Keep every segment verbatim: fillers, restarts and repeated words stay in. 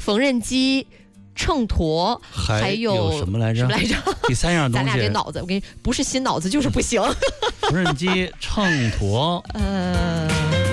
缝纫机、秤砣，还有有什么来着？ 什么来着？ 第三样东西， 咱俩这脑子，我跟你不是新脑子就是不行。 缝纫机、秤砣， 呃，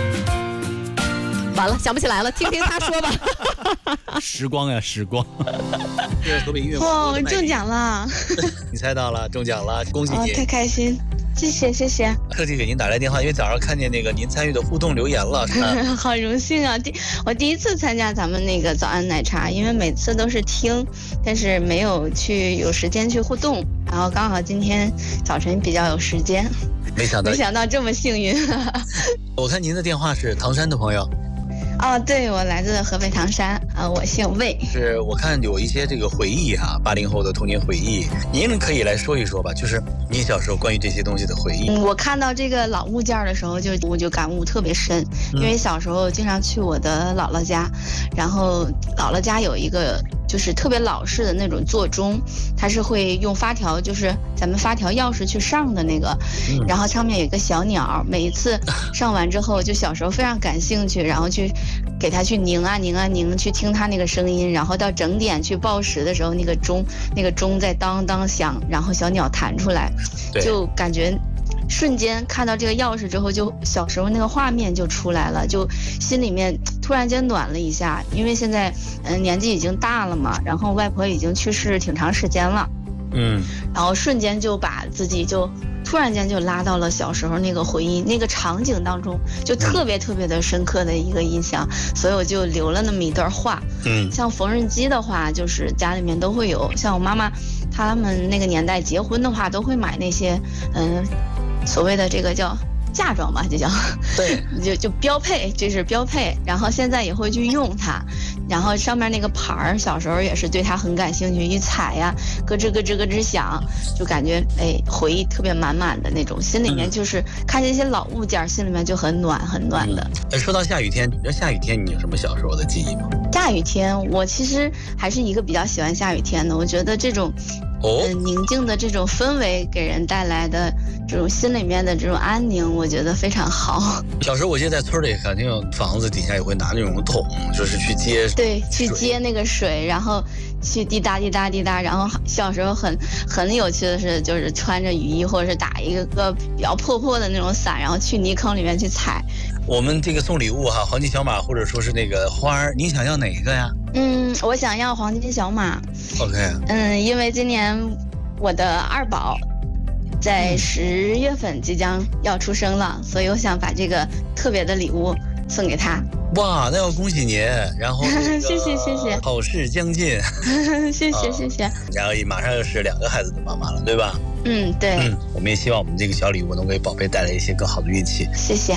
完了，想不起来了，听听他说吧。 时光呀，时光。 这是河北音乐哇，我中奖了！ 你猜到了，中奖了，恭喜哦， 你！ 太开心，谢谢谢谢。 特地给您打来电话，因为早上看见那个您参与的互动留言了。啊、 好荣幸啊！第我第一次参加咱们那个早安奶茶，因为每次都是听，但是没有去有时间去互动。然后刚好今天早晨比较有时间， 没想到没想到这么幸运。 我看您的电话是唐山的朋友。 哦，对，我来自河北唐山，啊，我姓魏。 是我看有一些这个回忆啊，八零后的童年回忆，您可以来说一说吧，就是您小时候关于这些东西的回忆。 嗯，我看到这个老物件的时候就，我就感悟特别深，因为小时候经常去我的姥姥家，然后姥姥家有一个就是特别老式的那种座钟，它是会用发条，就是咱们发条钥匙去上的那个， 嗯、 然后上面有一个小鸟，每一次上完之后，就小时候非常感兴趣，然后去给它去拧啊拧啊拧，去听它那个声音，然后到整点去报时的时候，那个钟那个钟在当当响，然后小鸟弹出来，就感觉瞬间看到这个钥匙之后，就小时候那个画面就出来了，就心里面突然间暖了一下，因为现在嗯、呃、年纪已经大了嘛，然后外婆已经去世挺长时间了， 嗯， 然后瞬间就把自己就突然间就拉到了小时候那个回忆那个场景当中，就特别特别的深刻的一个印象，所以我就留了那么一段话。 嗯， 像缝纫机的话，就是家里面都会有，像我妈妈他们那个年代结婚的话，都会买那些嗯、呃、所谓的这个叫嫁妆吧，这叫对， 就就标配，这是标配。然后现在也会去用它，然后上面那个牌儿，小时候也是对它很感兴趣，一踩呀，咯吱咯吱咯吱响，就感觉哎回忆特别满满的那种，心里面就是看这些老物件，心里面就很暖很暖的。 哎、嗯，说到下雨天，下雨天你有什么小时候的记忆吗？ 下雨天，我其实还是一个比较喜欢下雨天的，我觉得这种。 哦， 嗯，宁静的这种氛围给人带来的这种心里面的这种安宁，我觉得非常好。 小时候我记得在村里肯定房子底下也会拿那种桶，就是去接， 对，去接那个水，然后去滴答滴答滴答。然后小时候很很有趣的是，就是穿着雨衣或者是打一个个比较破破的那种伞，然后去泥坑里面去踩。 我们这个送礼物哈，黄金小马或者说是那个花儿，你想要哪一个呀？ 嗯，我想要黄金小马。 OK。 嗯，因为今年我的二宝在十月份即将要出生了，所以我想把这个特别的礼物送给他。 哇，那要恭喜您！然后、那个、 谢谢谢谢， 好事将近。 谢谢谢谢。 然后马上又是两个孩子的妈妈了，对吧？ 嗯，对。 嗯，我们也希望我们这个小礼物能给宝贝带来一些更好的运气。 谢谢。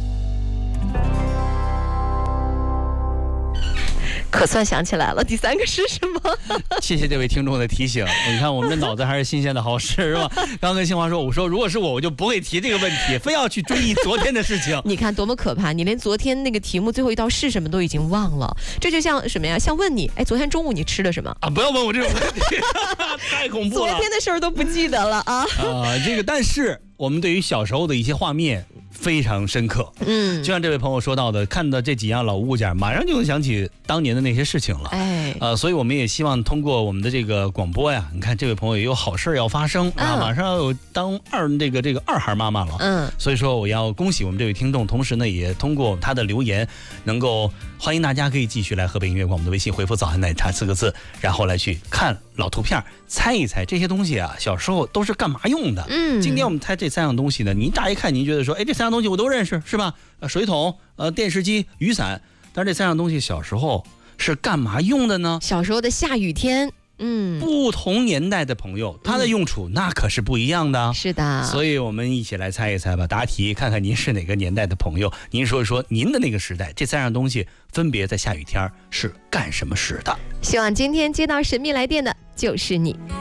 可算想起来了，第三个是什么？ 谢谢这位听众的提醒。你看我们的脑子还是新鲜的好使，是吧？刚跟新华说，我说如果是我，我就不会提这个问题，非要去追忆昨天的事情。 你看多么可怕！你连昨天那个题目最后一道是什么都已经忘了，这就像什么呀？像问你，哎，昨天中午你吃了什么啊？不要问我这种问题，太恐怖了。 昨天的事儿都不记得了啊！ 啊，这个但是我们对于小时候的一些画面非常深刻， 嗯， 就像这位朋友说到的，看到这几样老物件，马上就能想起当年的那些事情了， 哎， 呃，所以我们也希望通过我们的这个广播呀，你看这位朋友也有好事要发生、嗯、啊，马上要有当二这个这个二孩妈妈了， 嗯， 所以说我要恭喜我们这位听众，同时呢也通过他的留言，能够欢迎大家可以继续来河北音乐广播的微信回复早安奶茶四个字，然后来去看老图片，猜一猜这些东西啊，小时候都是干嘛用的？ 嗯， 今天我们猜这三样东西呢，您乍一看您觉得说，哎，这三样东西我都认识，是吧？呃，水桶、呃，电视机、雨伞，但是这三样东西小时候是干嘛用的呢？ 小时候的下雨天。嗯， 不同年代的朋友，它的用处那可是不一样的。 是的， 所以我们一起来猜一猜吧。答题，看看您是哪个年代的朋友，您说一说您的那个时代，这三样东西分别在下雨天是干什么使的？ 希望今天接到神秘来电的就是你。